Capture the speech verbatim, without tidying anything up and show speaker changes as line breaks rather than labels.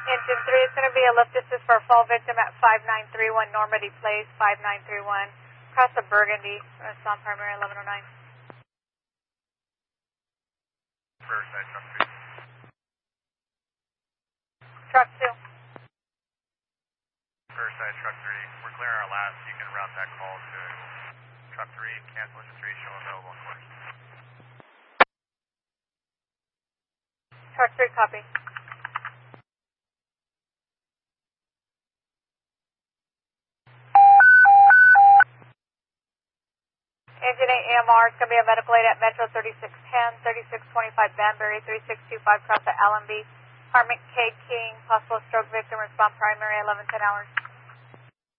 Engine three is going to be a lift assist for a fall victim at five nine three one Normandy Place, five nine three one, across the Burgundy, respond primary eleven oh nine.
Riverside, truck two.
Truck two.
Riverside, truck three. We're clearing our last. You can route that call to truck three. Cancellation three, show available on course.
Truck three, copy. Engine eight A M R, it's going to be a medical aid at Metro thirty-six ten, thirty-six twenty-five Banbury, three six two five across the Allenby. Hartman K. King, possible stroke victim, respond primary eleven ten hours.